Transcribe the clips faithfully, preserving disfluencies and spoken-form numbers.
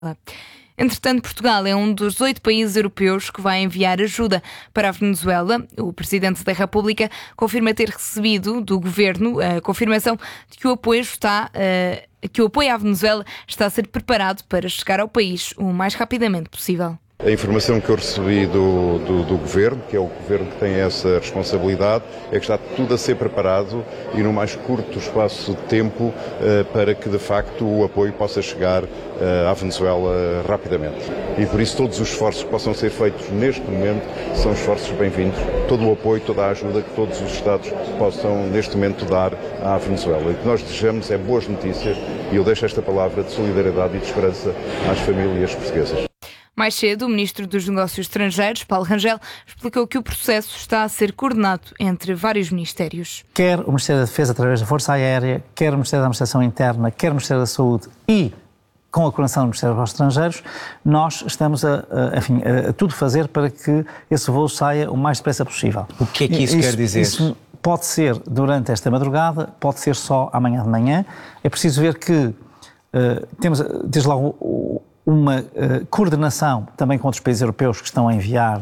Entretanto, Portugal é um dos oito países europeus que vai enviar ajuda para a Venezuela. O Presidente da República confirma ter recebido do Governo a confirmação de que o apoio está, uh, que o apoio à Venezuela está a ser preparado para chegar ao país o mais rapidamente possível. A informação que eu recebi do, do, do Governo, que é o Governo que tem essa responsabilidade, é que está tudo a ser preparado e no mais curto espaço de tempo eh, para que de facto o apoio possa chegar eh, à Venezuela rapidamente. E por isso todos os esforços que possam ser feitos neste momento são esforços bem-vindos. Todo o apoio, toda a ajuda que todos os Estados possam neste momento dar à Venezuela. E o que nós desejamos é boas notícias e eu deixo esta palavra de solidariedade e de esperança às famílias portuguesas. Mais cedo, o Ministro dos Negócios Estrangeiros, Paulo Rangel, explicou que o processo está a ser coordenado entre vários ministérios. Quer o Ministério da Defesa através da Força Aérea, quer o Ministério da Administração Interna, quer o Ministério da Saúde e com a coordenação do Ministério dos Negócios Estrangeiros, nós estamos a, a, enfim, a, a tudo fazer para que esse voo saia o mais depressa possível. O que é que isso, isso quer dizer? Isso pode ser durante esta madrugada, pode ser só amanhã de manhã. É preciso ver que uh, temos, desde logo, o uma uh, coordenação também com outros países europeus que estão a enviar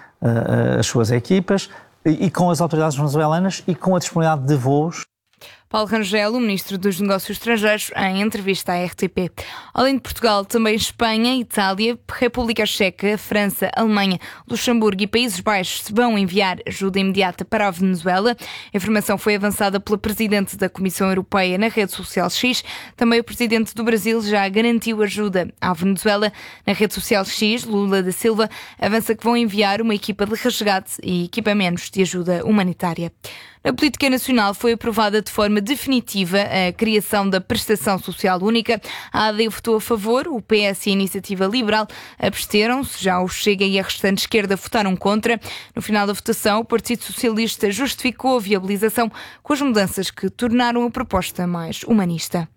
uh, as suas equipas e, e com as autoridades venezuelanas e com a disponibilidade de voos. Paulo Rangel, o Ministro dos Negócios Estrangeiros, em entrevista à R T P. Além de Portugal, também Espanha, Itália, República Checa, França, Alemanha, Luxemburgo e Países Baixos vão enviar ajuda imediata para a Venezuela. A informação foi avançada pela Presidente da Comissão Europeia na rede social X. Também o Presidente do Brasil já garantiu ajuda à Venezuela. Na rede social X, Lula da Silva avança que vão enviar uma equipa de resgate e equipamentos de ajuda humanitária. Na política nacional foi aprovada de forma definitiva a criação da Prestação Social Única. A A D votou a favor, o P S e a Iniciativa Liberal absteram-se, já o Chega e a restante esquerda votaram contra. No final da votação, o Partido Socialista justificou a viabilização com as mudanças que tornaram a proposta mais humanista.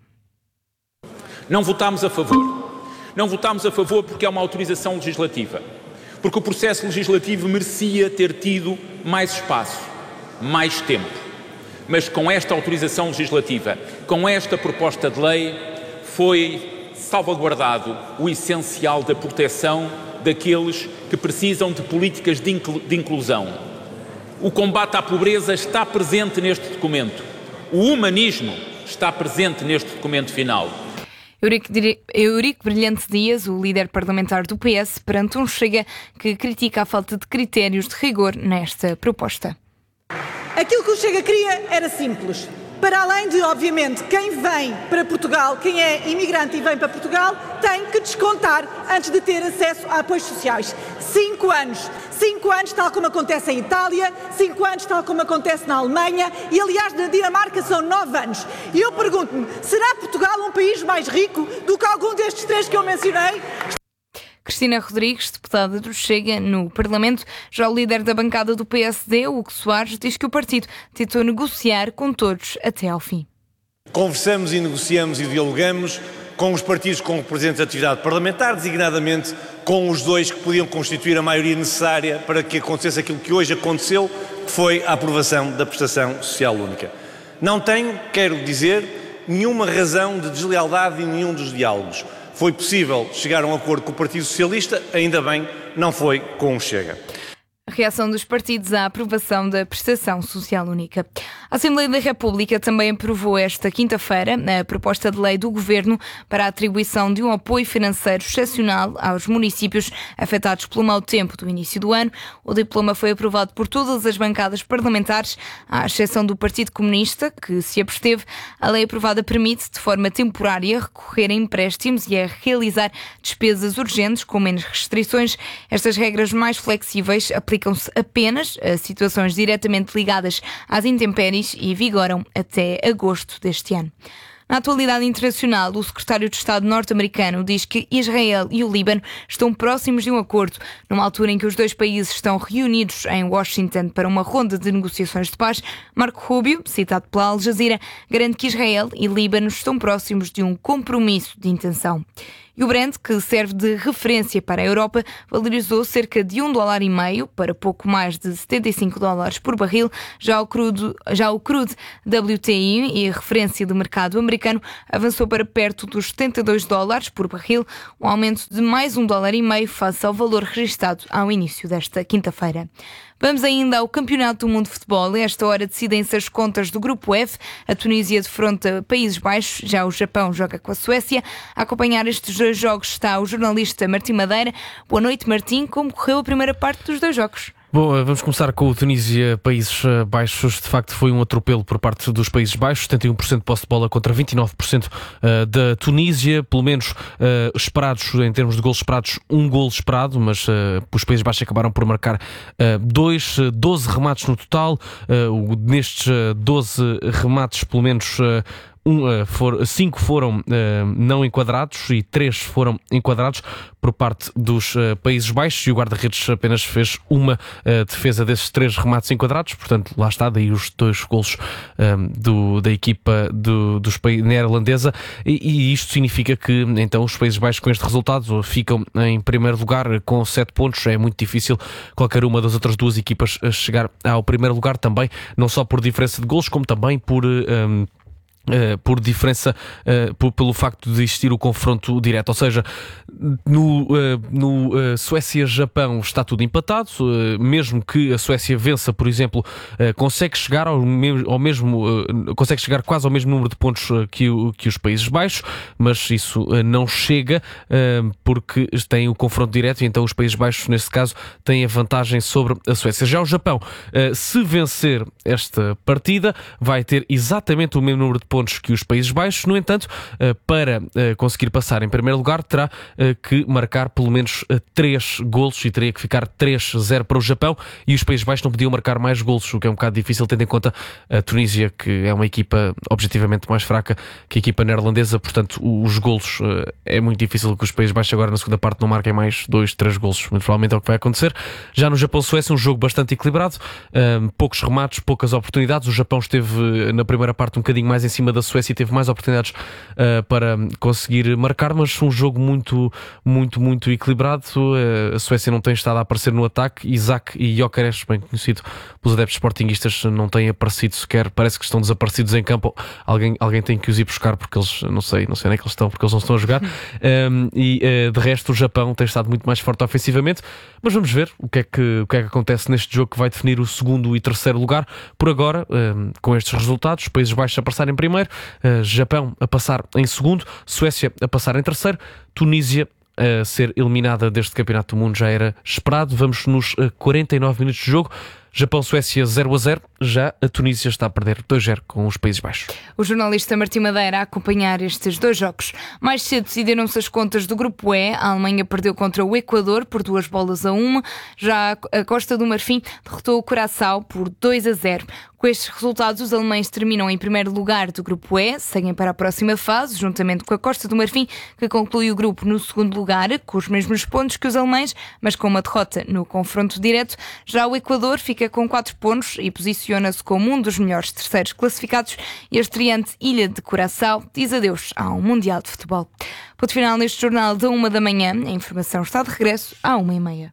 Não votámos a favor. Não votámos a favor porque é uma autorização legislativa. Porque o processo legislativo merecia ter tido mais espaço, mais tempo. Mas com esta autorização legislativa, com esta proposta de lei, foi salvaguardado o essencial da proteção daqueles que precisam de políticas de, inclu- de inclusão. O combate à pobreza está presente neste documento. O humanismo está presente neste documento final. Eurico, Eurico Brilhante Dias, o líder parlamentar do P S, perante um Chega que critica a falta de critérios de rigor nesta proposta. Aquilo que o Chega queria era simples. Para além de, obviamente, quem vem para Portugal, quem é imigrante e vem para Portugal, tem que descontar antes de ter acesso a apoios sociais. Cinco anos. Cinco anos, tal como acontece em Itália, cinco anos, tal como acontece na Alemanha e, aliás, na Dinamarca são nove anos. E eu pergunto-me, será Portugal um país mais rico do que algum destes três que eu mencionei? Cristina Rodrigues, deputada do Chega no Parlamento. Já o líder da bancada do P S D, Hugo Soares, diz que o partido tentou negociar com todos até ao fim. Conversamos e negociamos e dialogamos com os partidos com representatividade parlamentar, designadamente com os dois que podiam constituir a maioria necessária para que acontecesse aquilo que hoje aconteceu, que foi a aprovação da Prestação Social Única. Não tenho, quero dizer, nenhuma razão de deslealdade em nenhum dos diálogos. Foi possível chegar a um acordo com o Partido Socialista, ainda bem, não foi com o Chega. A reação dos partidos à aprovação da Prestação Social Única. A Assembleia da República também aprovou esta quinta-feira a proposta de lei do Governo para a atribuição de um apoio financeiro excepcional aos municípios afetados pelo mau tempo do início do ano. O diploma foi aprovado por todas as bancadas parlamentares, à exceção do Partido Comunista, que se absteve. A lei aprovada permite, de forma temporária, recorrer a empréstimos e a realizar despesas urgentes com menos restrições. Estas regras mais flexíveis aplicam aplicam-se apenas a situações diretamente ligadas às intempéries e vigoram até agosto deste ano. Na atualidade internacional, o secretário de Estado norte-americano diz que Israel e o Líbano estão próximos de um acordo, numa altura em que os dois países estão reunidos em Washington para uma ronda de negociações de paz. Marco Rubio, citado pela Al Jazeera, garante que Israel e Líbano estão próximos de um compromisso de intenção. E o Brent, que serve de referência para a Europa, valorizou cerca de um dólar e meio para pouco mais de setenta e cinco dólares por barril. Já o crudo, já o crude W T I, e a referência do mercado americano, avançou para perto dos setenta e dois dólares por barril, um aumento de mais um dólar e meio face ao valor registado ao início desta quinta-feira. Vamos ainda ao Campeonato do Mundo de Futebol. A esta hora decidem-se as contas do Grupo F. A Tunísia defronta Países Baixos, já o Japão joga com a Suécia. A acompanhar estes dois jogos está o jornalista Martim Madeira. Boa noite, Martim. Como correu a primeira parte dos dois jogos? Bom, vamos começar com o Tunísia, Países Baixos. De facto foi um atropelo por parte dos Países Baixos, setenta e um por cento de posse de bola contra vinte e nove por cento da Tunísia, pelo menos uh, esperados, em termos de golos esperados, um golo esperado, mas uh, os Países Baixos acabaram por marcar uh, dois, doze remates no total. Uh, nestes uh, doze remates, pelo menos uh, Um, uh, for, cinco foram uh, não enquadrados e três foram enquadrados por parte dos uh, Países Baixos, e o guarda-redes apenas fez uma uh, defesa desses três remates enquadrados. Portanto, lá está, daí os dois golos um, do, da equipa do, dos neerlandesa, e, e isto significa que então os Países Baixos, com este resultado, ficam em primeiro lugar com sete pontos. É muito difícil qualquer uma das outras duas equipas chegar ao primeiro lugar, também não só por diferença de golos, como também por um, Uh, por diferença, uh, por, pelo facto de existir o confronto direto. Ou seja, no, uh, no uh, Suécia-Japão está tudo empatado. Uh, mesmo que a Suécia vença, por exemplo, uh, consegue chegar ao, me- ao mesmo uh, consegue chegar quase ao mesmo número de pontos uh, que, o, que os Países Baixos, mas isso uh, não chega uh, porque tem o confronto direto, e então os Países Baixos, nesse caso, têm a vantagem sobre a Suécia. Já o Japão, uh, se vencer esta partida, vai ter exatamente o mesmo número de pontos que os Países Baixos. No entanto, para conseguir passar em primeiro lugar, terá que marcar pelo menos três golos, e teria que ficar três a zero para o Japão, e os Países Baixos não podiam marcar mais golos, o que é um bocado difícil, tendo em conta a Tunísia, que é uma equipa objetivamente mais fraca que a equipa neerlandesa. Portanto, os golos, é muito difícil que os Países Baixos agora na segunda parte não marquem mais dois, três golos. Muito provavelmente é o que vai acontecer. Já no Japão-Suécia, um jogo bastante equilibrado, poucos remates, poucas oportunidades. O Japão esteve na primeira parte um bocadinho mais em cima da Suécia e teve mais oportunidades uh, para conseguir marcar, mas um jogo muito, muito, muito equilibrado. Uh, a Suécia não tem estado a aparecer no ataque. Isaac e Gyökeres, bem conhecido pelos adeptos sportinguistas, não têm aparecido sequer. Parece que estão desaparecidos em campo. Alguém, alguém tem que os ir buscar, porque eles, não sei, não sei onde é que eles estão, porque eles não estão a jogar. Um, e uh, de resto, o Japão tem estado muito mais forte ofensivamente, mas vamos ver o que é que, o que é que acontece neste jogo que vai definir o segundo e terceiro lugar. Por agora, um, com estes resultados, os Países Baixos a passar em primeiro, Uh, Japão a passar em segundo, Suécia a passar em terceiro, Tunísia a ser eliminada deste Campeonato do Mundo já era esperado. Vamos nos uh, quarenta e nove minutos de jogo. Japão-Suécia zero a zero, já a Tunísia está a perder dois a zero com os Países Baixos. O jornalista Martim Madeira a acompanhar estes dois jogos. Mais cedo decidiram-se as contas do Grupo E. A Alemanha perdeu contra o Equador por duas bolas a uma. Já a Costa do Marfim derrotou o Curaçao por dois a zero. Com estes resultados, os alemães terminam em primeiro lugar do Grupo E, seguem para a próxima fase, juntamente com a Costa do Marfim, que conclui o grupo no segundo lugar, com os mesmos pontos que os alemães, mas com uma derrota no confronto direto. Já o Equador fica com quatro pontos e posiciona-se como um dos melhores terceiros classificados, e a estreante Ilha de Curaçao diz adeus ao Mundial de Futebol. Ponto final neste jornal da uma da manhã. A informação está de regresso à uma e meia.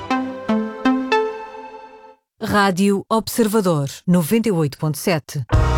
Rádio Observador noventa e oito ponto sete.